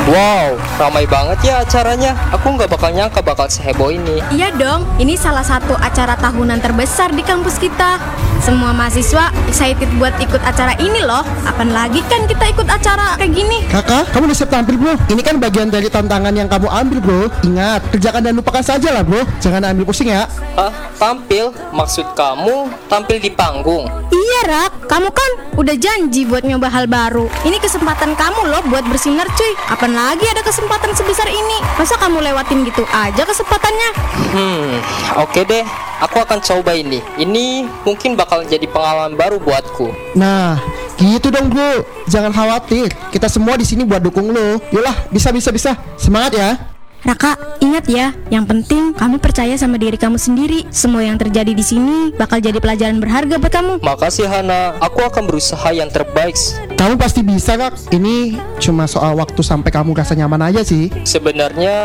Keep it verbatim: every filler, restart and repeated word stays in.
Wow, ramai banget ya acaranya. Aku nggak bakal nyangka bakal seheboh ini. Iya dong, ini salah satu acara tahunan terbesar di kampus kita. Semua mahasiswa excited buat ikut acara ini loh. Apaan lagi kan kita ikut acara kayak gini. Kakak, kamu udah siap tampil bro? Ini kan bagian dari tantangan yang kamu ambil bro. Ingat, kerjakan dan lupakan saja lah bro. Jangan ambil pusing ya. Hah? Tampil? Maksud kamu tampil di panggung? Iya Rak, kamu kan udah janji buat nyoba hal baru. Ini kesempatan kamu loh buat bersinar cuy. Apaan lagi ada kesempatan sebesar ini? Masa kamu lewatin gitu aja kesempatannya? Hmm, oke deh. Aku akan coba ini. Ini mungkin bakal jadi pengalaman baru buatku. Nah, gitu dong bro. Jangan khawatir. Kita semua di sini buat dukung lo. Yolah, bisa bisa bisa. Semangat ya. Raka, ingat ya, yang penting kamu percaya sama diri kamu sendiri. Semua yang terjadi di sini bakal jadi pelajaran berharga buat kamu. Makasih Hana. Aku akan berusaha yang terbaik. Kamu pasti bisa kak. Ini cuma soal waktu sampai kamu rasa nyaman aja sih. Sebenarnya